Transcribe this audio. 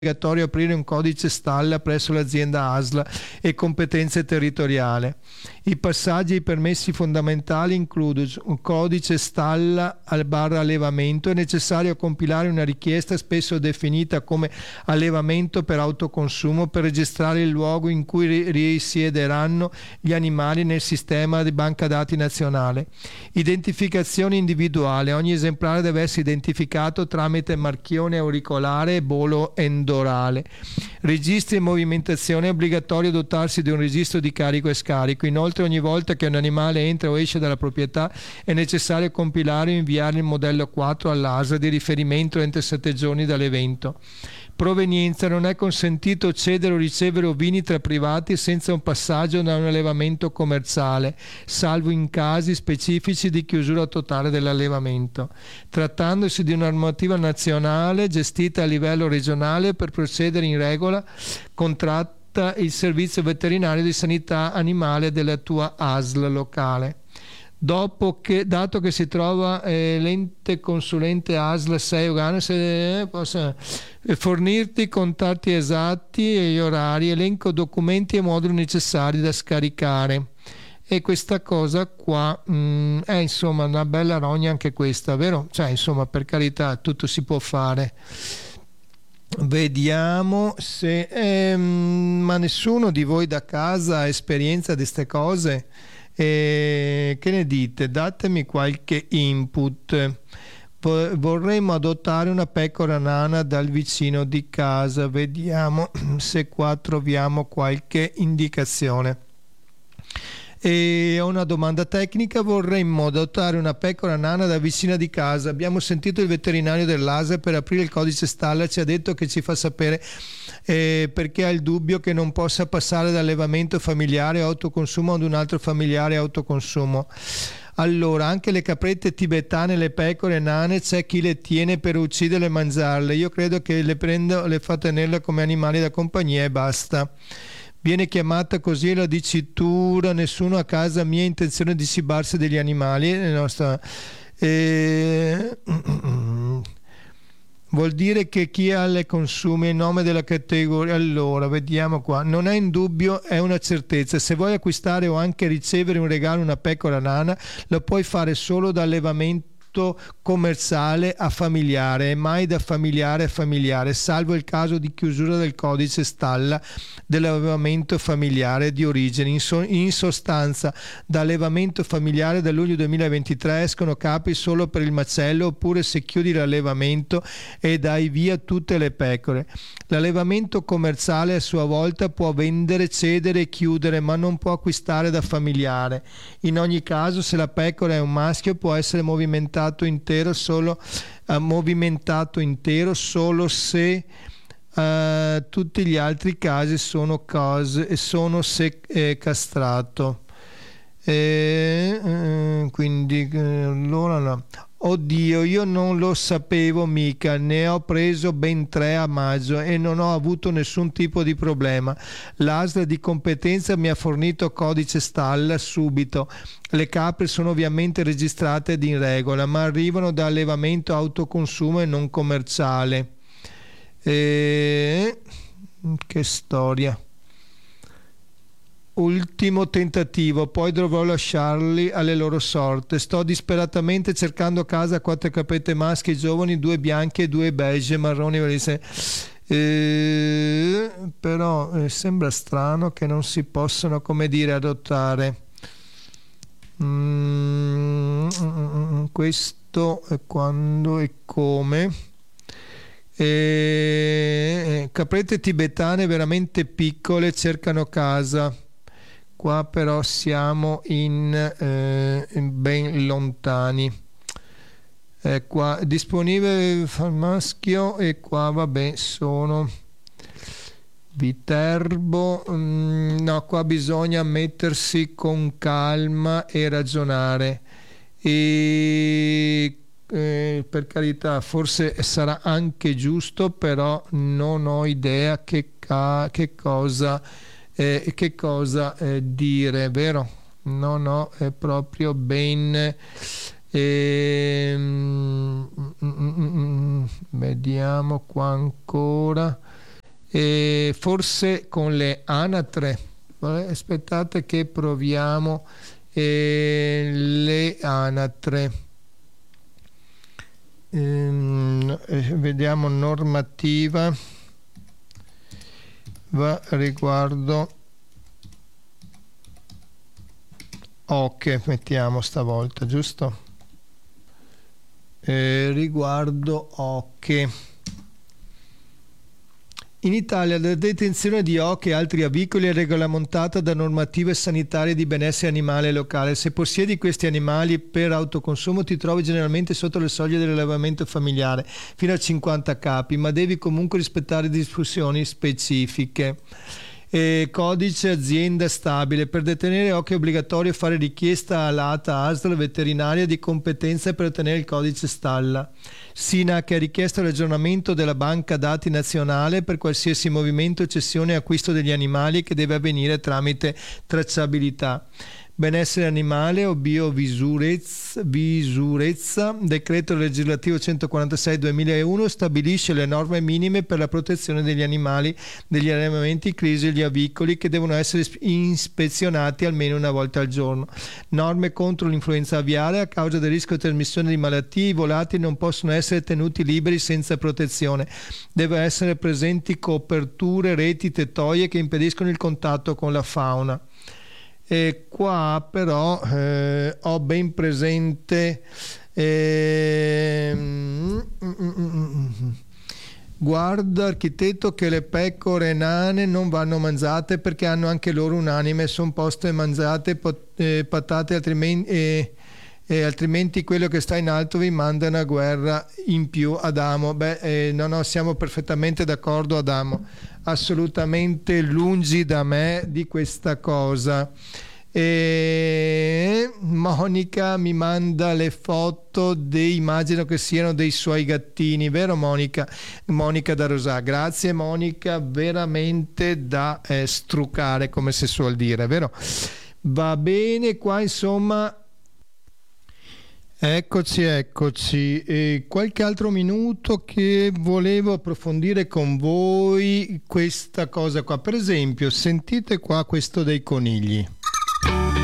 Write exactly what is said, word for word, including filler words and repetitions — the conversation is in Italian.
obbligatorio aprire un codice stalla presso l'azienda A S L e competenze territoriale. I passaggi e i permessi fondamentali includono un codice stalla al barra allevamento. È necessario compilare una richiesta spesso definita come allevamento per autoconsumo per registrare il luogo in cui risiederanno gli animali nel sistema di banca dati nazionale. Identificazione individuale. Ogni esemplare deve essere identificato tramite marchione auricolare e bolo endorale. Registri e movimentazione. È obbligatorio dotarsi di un registro di carico e scarico. Inoltre, ogni volta che un animale entra o esce dalla proprietà è necessario compilare e inviare il modello quattro all'A S L di riferimento entro sette giorni dall'evento. Provenienza. Non è consentito cedere o ricevere ovini tra privati senza un passaggio da un allevamento commerciale, salvo in casi specifici di chiusura totale dell'allevamento. Trattandosi di una normativa nazionale gestita a livello regionale, per procedere in regola contratta il servizio veterinario di sanità animale della tua A S L locale. Dopo che, dato che si trova eh, l'ente consulente A S L sei Lugano, se possa fornirti i contatti esatti e gli orari, elenco documenti e moduli necessari da scaricare. E questa cosa qua mh, è insomma una bella rogna anche questa, vero? Cioè insomma, per carità, tutto si può fare. Vediamo se ehm, ma nessuno di voi da casa ha esperienza di queste cose. E che ne dite? Datemi qualche input. Vorremmo adottare una pecora nana dal vicino di casa. Vediamo se qua troviamo qualche indicazione. E ho una domanda tecnica. Vorremmo adottare una pecora nana da vicina di casa. Abbiamo sentito il veterinario dell'A S L per aprire il codice stalla, ci ha detto che ci fa sapere eh, perché ha il dubbio che non possa passare da allevamento familiare autoconsumo ad un altro familiare autoconsumo. Allora, anche le caprette tibetane, le pecore nane, c'è chi le tiene per ucciderle e mangiarle. Io credo che le prendo, le fa tenerle come animali da compagnia e basta. Viene chiamata così la dicitura: nessuno a casa mia ha intenzione di cibarsi degli animali. Nostra, eh, vuol dire che chi ha le consumi in nome della categoria. Allora, vediamo qua. Non è in dubbio, è una certezza. Se vuoi acquistare o anche ricevere un regalo, una pecora nana, lo puoi fare solo da allevamento commerciale a familiare e mai da familiare a familiare, salvo il caso di chiusura del codice stalla dell'allevamento familiare di origine. In, so- in sostanza, da allevamento familiare da luglio duemilaventitré escono capi solo per il macello, oppure se chiudi l'allevamento e dai via tutte le pecore. L'allevamento commerciale a sua volta può vendere, cedere e chiudere, ma non può acquistare da familiare. In ogni caso, se la pecora è un maschio, può essere movimentato intero solo uh, movimentato intero solo se uh, tutti gli altri casi sono cose e sono se eh, castrato. E, eh, quindi allora no. Oddio, io non lo sapevo mica, ne ho preso ben tre a maggio e non ho avuto nessun tipo di problema. L'A S L di competenza mi ha fornito codice stalla subito. Le capre sono ovviamente registrate ed in regola, ma arrivano da allevamento autoconsumo e non commerciale. E... che storia. Ultimo tentativo, poi dovrò lasciarli alle loro sorte. Sto disperatamente cercando casa a quattro capette maschi giovani, due bianchi e due beige marroni. Eh, però eh, sembra strano che non si possano, come dire, adottare. Mm, questo è quando e come. Eh, caprette tibetane veramente piccole cercano casa. Qua però siamo in, eh, in ben lontani. Eh, qua disponibile il maschio e qua vabbè sono Viterbo. Mm, no, qua bisogna mettersi con calma e ragionare. E eh, per carità, forse sarà anche giusto, però non ho idea che, ca- che cosa Eh, che cosa eh, dire, vero? No, no, è proprio ben ehm, mm, mm, mm, vediamo qua ancora e forse con le anatre. Aspettate che proviamo e le anatre. Ehm, vediamo normativa va riguardo oche, mettiamo stavolta, giusto? Eh, riguardo oche. In Italia la detenzione di oche e altri avicoli è regolamentata da normative sanitarie di benessere animale locale. Se possiedi questi animali per autoconsumo ti trovi generalmente sotto le soglie dell'allevamento familiare, fino a cinquanta capi, ma devi comunque rispettare disposizioni specifiche. E codice azienda stabile. Per detenere oche è obbligatorio fare richiesta all'A T A S L veterinaria di competenza per ottenere il codice stalla. SINAC ha richiesto l'aggiornamento della banca dati nazionale per qualsiasi movimento, cessione e acquisto degli animali che deve avvenire tramite tracciabilità. Benessere animale o biovisurezza, visurezza, decreto legislativo centoquarantasei duemilauno stabilisce le norme minime per la protezione degli animali degli allevamenti in crisi e gli avicoli che devono essere ispezionati almeno una volta al giorno. Norme contro l'influenza aviare. A causa del rischio di trasmissione di malattie i volatili non possono essere tenuti liberi senza protezione. Devono essere presenti coperture, reti, tettoie che impediscono il contatto con la fauna. E qua però eh, ho ben presente eh, mm, mm, mm, guarda architetto che le pecore nane non vanno mangiate perché hanno anche loro un'anima e sono poste mangiate pot- eh, patate altrimenti, eh, eh, altrimenti quello che sta in alto vi manda una guerra in più. Adamo, beh eh, no no siamo perfettamente d'accordo Adamo, assolutamente lungi da me di questa cosa. E Monica mi manda le foto dei, immagino che siano dei suoi gattini, vero Monica? Monica da Rosà, grazie Monica, veramente da eh, struccare, come si suol dire, vero? Va bene, qua insomma. Eccoci, eccoci. E qualche altro minuto che volevo approfondire con voi questa cosa qua. Per esempio, sentite qua questo dei conigli.